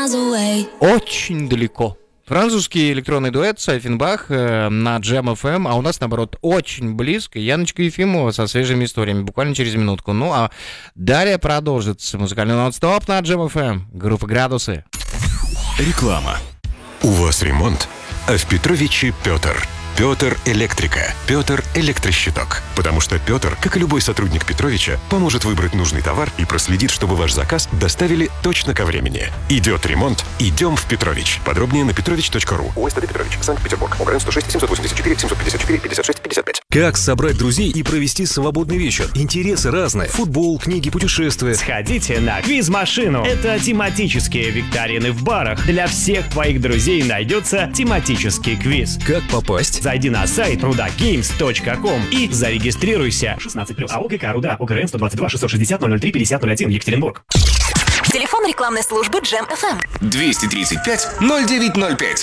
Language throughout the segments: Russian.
Очень далеко. Французский электронный дуэт Сайфенбах на Jam FM, а у нас, наоборот, очень близко. Яночка Ефимова со свежими историями, буквально через минутку. Ну, а далее продолжит музыкальный нон-стоп на Jam FM. Группа «Градусы». Реклама. У вас ремонт, а в Петровиче Петр. Петр Электрика. Петр Электрощиток. Потому что Петр, как и любой сотрудник Петровича, поможет выбрать нужный товар и проследит, чтобы ваш заказ доставили точно ко времени. Идет ремонт, идем в Петрович. Подробнее на petrovich.ru. УСТД Петрович, Санкт-Петербург. ОГРН 106 784 754 56 55. Как собрать друзей и провести свободный вечер? Интересы разные. Футбол, книги, путешествия. Сходите на квиз-машину. Это тематические викторины в барах. Для всех твоих друзей найдется тематический квиз. Как попасть? Зайди на сайт rudagames.com и зарегистрируйся. 16+. АО ГК «Руда». ОГРН 122 660 003 5001. Екатеринбург. Телефон рекламной службы Jam FM. 235-0905.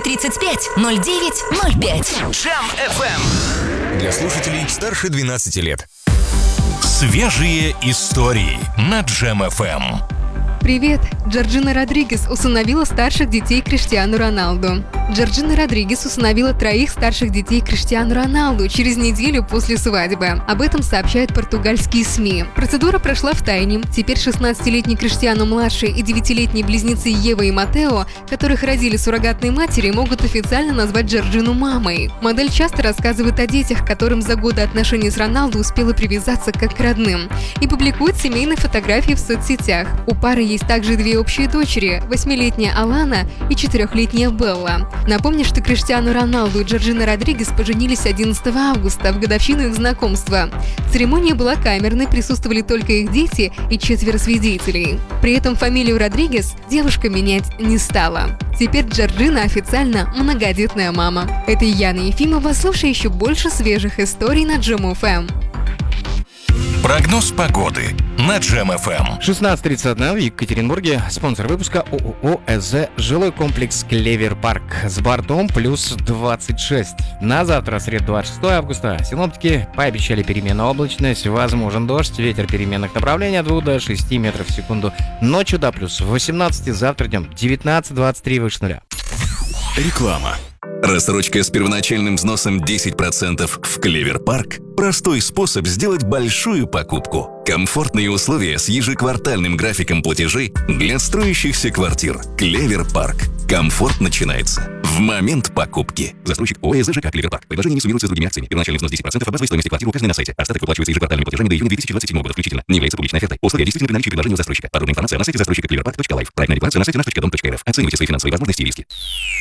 235-0905. Jam FM. Для слушателей старше 12 лет. Свежие истории на Jam FM. Привет! Джорджина Родригес усыновила старших детей Криштиану Роналду. Джорджина Родригес усыновила 3 старших детей Криштиану Роналду через неделю после свадьбы. Об этом сообщают португальские СМИ. Процедура прошла втайне. Теперь 16-летний Криштиану-младший и 9-летние близнецы Ева и Матео, которых родили суррогатные матери, могут официально назвать Джорджину мамой. Модель часто рассказывает о детях, которым за годы отношений с Роналду успела привязаться как к родным, и публикует семейные фотографии в соцсетях. У пары есть также 2 общие дочери – 8-летняя Алана и 4-летняя Белла. Напомню, что Криштиану Роналду и Джорджина Родригес поженились 11 августа, в годовщину их знакомства. Церемония была камерной, присутствовали только их дети и 4 свидетелей. При этом фамилию Родригес девушка менять не стала. Теперь Джорджина официально многодетная мама. Это Яна Ефимова. Слушай еще больше свежих историй на Jam FM. Прогноз погоды на Jam FM. 16:31 в Екатеринбурге. Спонсор выпуска ООО «ЭЗ». Жилой комплекс «Клевер Парк» с бортом плюс 26. На завтра, среду 26 августа, синоптики пообещали переменную облачность, возможен дождь, ветер переменных направлений от 2 до 6 метров в секунду. Ночью до плюс 18, завтра днем 19-23 выше нуля. Реклама. Рассрочка с первоначальным взносом 10% в Клевер Парк – простой способ сделать большую покупку. Комфортные условия с ежеквартальным графиком платежей для строящихся квартир. Клевер Парк. Комфорт начинается в момент покупки. Застройщик ООО «ЭЗ ЖК Клевер Парк. Предложение не суммируется с другими акциями. Первоначальный взнос 10% от базовой стоимости квартиры указанной на сайте. Остаток выплачивается ежеквартальными платежами до июня 2027 года включительно. Не является публичной офертой. Условия действительно при наличии предложения у застройщика. Подробная информация на сайте застройщика cleverpark.life. Проектная декларация на сайте наш.дом.рф. Оценивайте свои финансовые возможности и риски.